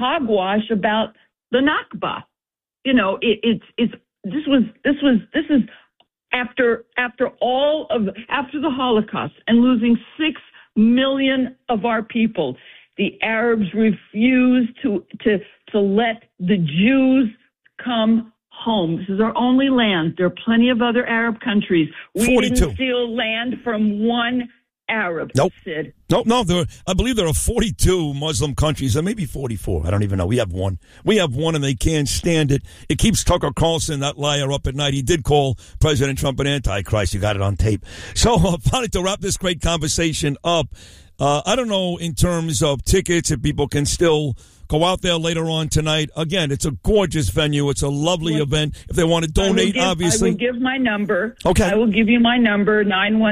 hogwash about the Nakba. You know, this is after the Holocaust and losing 6 million of our people. The Arabs refused to let the Jews come home. This is our only land. There are plenty of other Arab countries. We 42. didn't steal land from one Arab. Nope. Sid. No. I believe there are 42 Muslim countries, or maybe 44. I don't even know. We have one, and they can't stand it. It keeps Tucker Carlson, that liar, up at night. He did call President Trump an Antichrist. You got it on tape. So, finally, to wrap this great conversation up, I don't know in terms of tickets if people can still go out there later on tonight. Again, it's a gorgeous venue. It's a lovely event. If they want to donate, obviously. I will give my number. Okay. I will give you my number,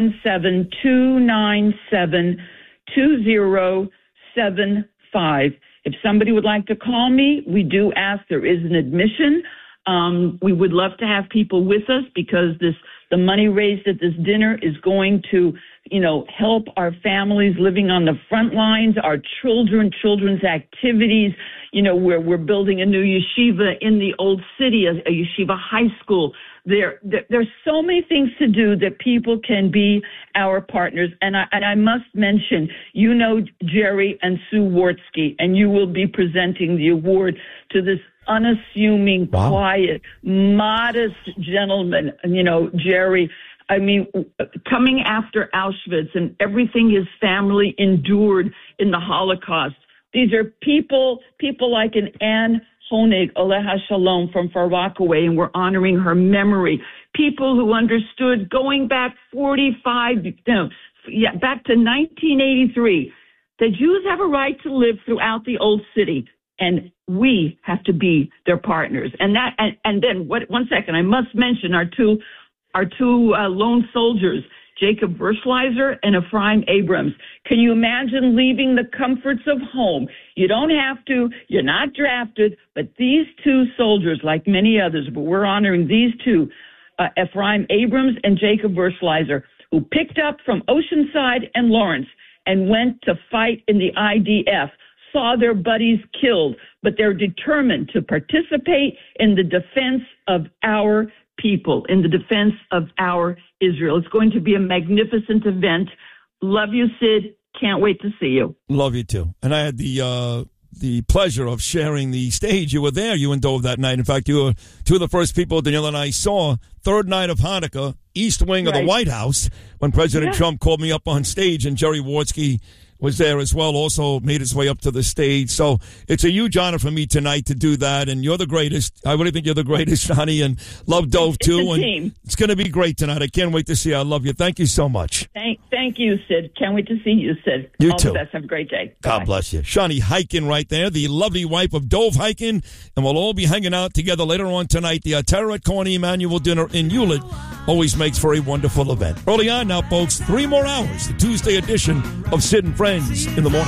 917-297-2075. If somebody would like to call me, we do ask. There is an admission. We would love to have people with us because the money raised at this dinner is going to, help our families living on the front lines, our children's activities. We're building a new yeshiva in the old city, a yeshiva high school. There's so many things to do that people can be our partners. And I must mention, Jerry and Sue Wartsky, and you will be presenting the award to this unassuming, quiet, modest gentleman, Jerry. I mean, coming after Auschwitz and everything his family endured in the Holocaust. These are people like an Anne Honig, Aleha Shalom, from Far Rockaway, and we're honoring her memory. People who understood going back back to 1983, that Jews have a right to live throughout the old city, and we have to be their partners. And then one second, I must mention our two lone soldiers, Jacob Verschleiser and Ephraim Abrams. Can you imagine leaving the comforts of home? You don't have to. You're not drafted. But these two soldiers, like many others, but we're honoring these two, Ephraim Abrams and Jacob Verschleiser, who picked up from Oceanside and Lawrence and went to fight in the IDF, saw their buddies killed, but they're determined to participate in the defense of our people, in the defense of our Israel. It's going to be a magnificent event. Love you, Sid. Can't wait to see you. Love you too. And I had the pleasure of sharing the stage. You were there, you and Dove, that night. In fact, you were two of the first people Danielle and I saw third night of Hanukkah, East Wing of the White House, when President Trump called me up on stage, and Jerry Wartsky was there as well, also made his way up to the stage. So it's a huge honor for me tonight to do that, and you're the greatest. I really think you're the greatest, Shani, and love Dove too. It's a team. It's going to be great tonight. I can't wait to see you. I love you. Thank you so much. Thank you, Sid. Can't wait to see you, Sid. You All too. the best. Have a great day. God bless you. Shani Heiken right there, the lovely wife of Dove Heiken, and we'll all be hanging out together later on tonight. The Terror at Corny Emanuel dinner in Hewlett always makes for a wonderful event. Early on now, folks, 3 more hours, the Tuesday edition of Sid and Friends in the Morning.